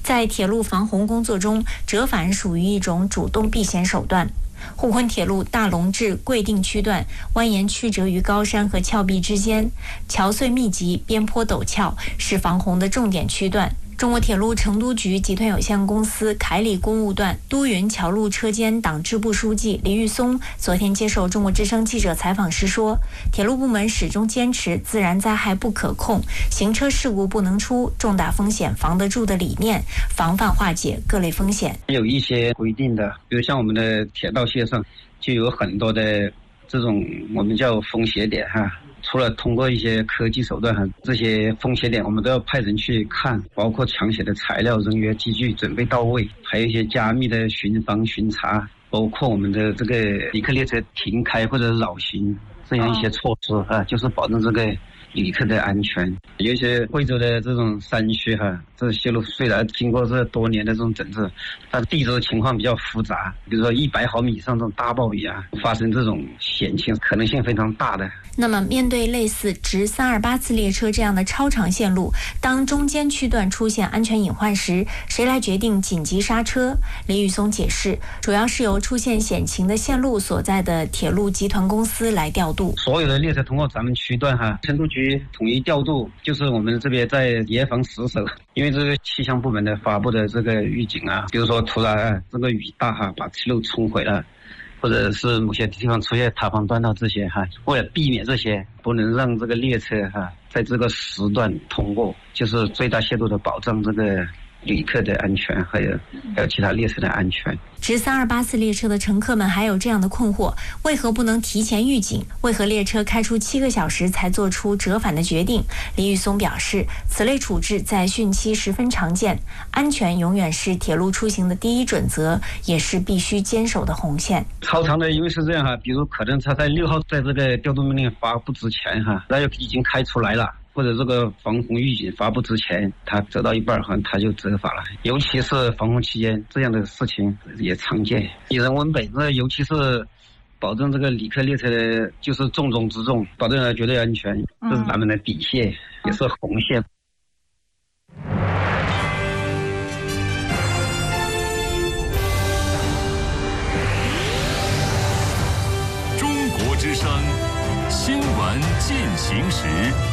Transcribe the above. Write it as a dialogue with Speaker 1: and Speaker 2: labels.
Speaker 1: 在铁路防洪工作中，折返属于一种主动避险手段。沪昆铁路大龙至贵定区段蜿蜒曲折于高山和峭壁之间，桥隧密集，边坡陡峭，是防洪的重点区段。中国铁路成都局集团有限公司凯里公务段都匀桥路车间党支部书记李玉松昨天接受中国之声记者采访时说，铁路部门始终坚持自然灾害不可控，行车事故不能出，重大风险防得住的理念，防范化解各类风险。
Speaker 2: 有一些规定的，比如像我们的铁道线上就有很多的这种我们叫风险点除了通过一些科技手段这些风险点我们都要派人去看，包括抢险的材料、人员、机具准备到位，还有一些加密的巡防巡查，包括我们的这个旅客列车停开或者绕行这样一些措施就是保证这个旅客的安全。有一些惠州的这种山区这线路虽然经过这多年的这种整治，但地质情况比较复杂，比如说100毫米以上这种大暴雨发生这种险情可能性非常大的。
Speaker 1: 那么面对类似直328次列车这样的超长线路，当中间区段出现安全隐患时，谁来决定紧急刹车？李宇松解释，主要是由出现险情的线路所在的铁路集团公司来调度。
Speaker 2: 所有的列车通过咱们区段成都局统一调度，就是我们这边在严防死守，因为这个气象部门的发布的这个预警比如说突然这个雨大把铁路冲毁了，或者是某些地方出现塌方断道这些为了避免这些，不能让这个列车在这个时段通过，就是最大限度的保障这个旅客的安全，还有其他列车的安全。
Speaker 1: 直328次列车的乘客们还有这样的困惑，为何不能提前预警？为何列车开出7个小时才做出折返的决定？李宇松表示，此类处置在汛期十分常见，安全永远是铁路出行的第一准则，也是必须坚守的红线。
Speaker 2: 超长的因为是这样比如可能他在6号在这个调度命令发布之前那就已经开出来了，或者这个防洪预警发布之前，他折到一半他就折返了。尤其是防洪期间，这样的事情也常见。以人为本，尤其是保证这个旅客列车的就是重中之重，保证了绝对安全，这是咱们的底线，也是红线。
Speaker 3: 中国之声新闻进行时。